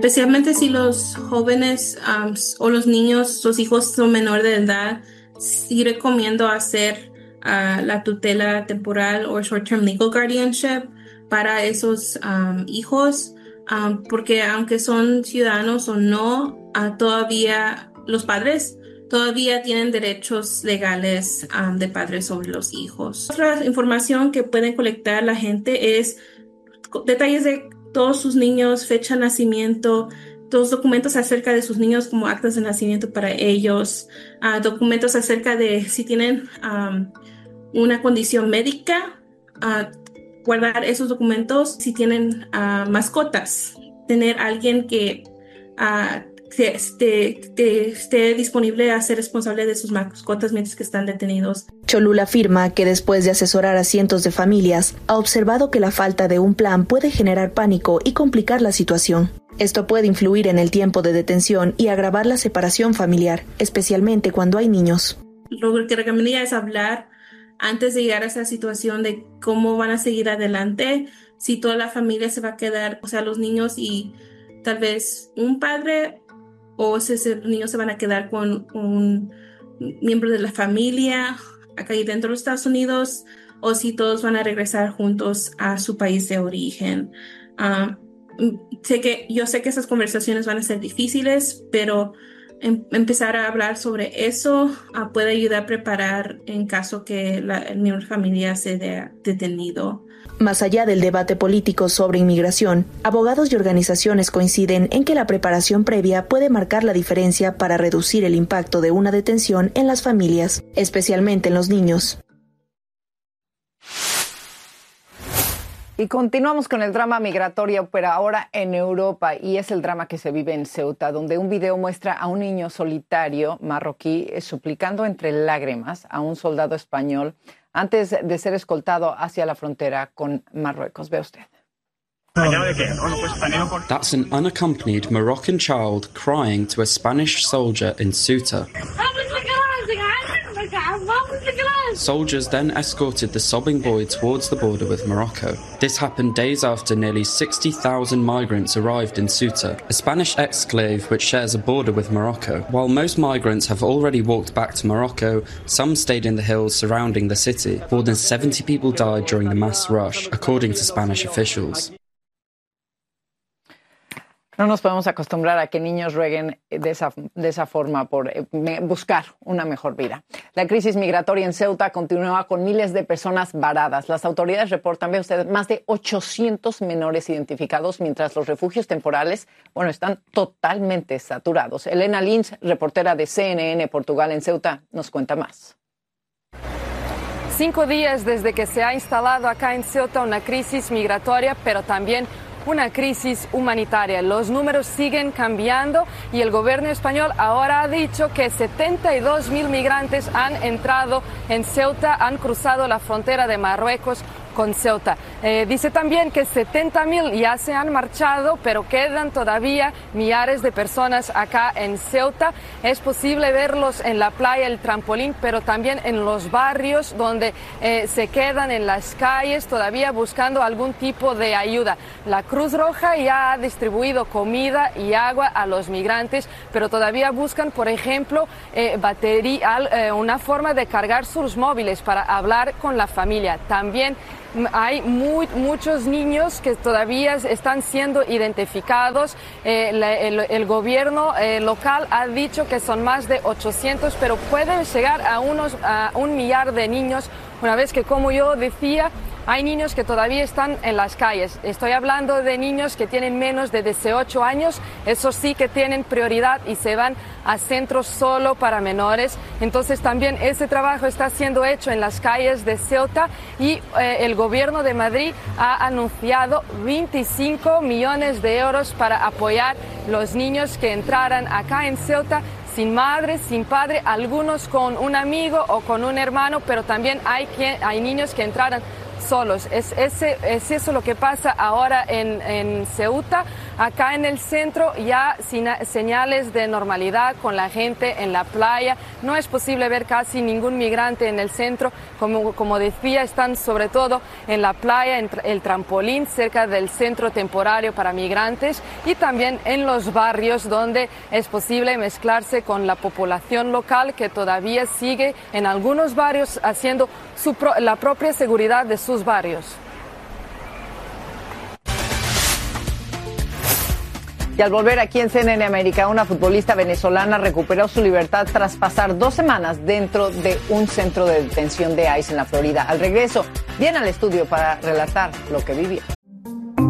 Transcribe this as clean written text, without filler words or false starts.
Especialmente si los jóvenes o los niños, los hijos son menor de edad, sí recomiendo hacer la tutela temporal o short-term legal guardianship para esos hijos, porque aunque son ciudadanos o no, todavía los padres todavía tienen derechos legales de padres sobre los hijos. Otra información que pueden colectar la gente es detalles de todos sus niños, fecha de nacimiento, todos documentos acerca de sus niños como actas de nacimiento para ellos, documentos acerca de si tienen una condición médica, guardar esos documentos, si tienen mascotas, tener alguien que esté disponible a ser responsable de sus mascotas mientras que están detenidos. Cholula afirma que después de asesorar a cientos de familias, ha observado que la falta de un plan puede generar pánico y complicar la situación. Esto puede influir en el tiempo de detención y agravar la separación familiar, especialmente cuando hay niños. Lo que recomendaría es hablar antes de llegar a esa situación de cómo van a seguir adelante, si toda la familia se va a quedar, o sea, los niños y tal vez un padre, o si los niños se van a quedar con un miembro de la familia acá y dentro de los Estados Unidos, o si todos van a regresar juntos a su país de origen. Yo sé que esas conversaciones van a ser difíciles, pero empezar a hablar sobre eso puede ayudar a preparar en caso que el miembro de la familia sea detenido. Más allá del debate político sobre inmigración, abogados y organizaciones coinciden en que la preparación previa puede marcar la diferencia para reducir el impacto de una detención en las familias, especialmente en los niños. Y continuamos con el drama migratorio, pero ahora en Europa, y es el drama que se vive en Ceuta, donde un video muestra a un niño solitario marroquí suplicando entre lágrimas a un soldado español antes de ser escoltado hacia la frontera con Marruecos. Ve usted. That's an unaccompanied Moroccan child crying to a Spanish soldier in Ceuta. Soldiers then escorted the sobbing boy towards the border with Morocco. This happened days after nearly 60,000 migrants arrived in Ceuta, a Spanish exclave which shares a border with Morocco. While most migrants have already walked back to Morocco, some stayed in the hills surrounding the city. More than 70 people died during the mass rush, according to Spanish officials. No nos podemos acostumbrar a que niños rueguen de esa forma por buscar una mejor vida. La crisis migratoria en Ceuta continúa con miles de personas varadas. Las autoridades reportan, ve usted, más de 800 menores identificados, mientras los refugios temporales, están totalmente saturados. Elena Lins, reportera de CNN Portugal en Ceuta, nos cuenta más. 5 días desde que se ha instalado acá en Ceuta una crisis migratoria, pero también una crisis humanitaria. Los números siguen cambiando y el gobierno español ahora ha dicho que 72.000 migrantes han entrado en Ceuta, han cruzado la frontera de Marruecos con Ceuta. Dice también que 70.000 ya se han marchado, pero quedan todavía millares de personas acá en Ceuta. Es posible verlos en la playa, el trampolín, pero también en los barrios donde se quedan en las calles todavía buscando algún tipo de ayuda. La Cruz Roja ya ha distribuido comida y agua a los migrantes, pero todavía buscan, por ejemplo, una forma de cargar sus móviles para hablar con la familia. También hay muchos niños que todavía están siendo identificados. El gobierno local ha dicho que son más de 800, pero pueden llegar a 1.000.000 de niños, una vez que, como yo decía, hay niños que todavía están en las calles. Estoy hablando de niños que tienen menos de 18 años. Esos sí que tienen prioridad y se van a centros solo para menores. Entonces también ese trabajo está siendo hecho en las calles de Ceuta y el gobierno de Madrid ha anunciado 25 millones de euros para apoyar los niños que entraran acá en Ceuta sin madre, sin padre, algunos con un amigo o con un hermano, pero también hay niños que entraran solos. Es eso lo que pasa ahora en Ceuta. Acá en el centro ya sin señales de normalidad con la gente en la playa. No es posible ver casi ningún migrante en el centro. Como decía, están sobre todo en la playa, en el trampolín, cerca del centro temporario para migrantes y también en los barrios donde es posible mezclarse con la población local que todavía sigue en algunos barrios haciendo la propia seguridad de sus barrios. Y al volver aquí en CNN América, una futbolista venezolana recuperó su libertad tras pasar 2 semanas dentro de un centro de detención de ICE en la Florida. Al regreso, viene al estudio para relatar lo que vivió.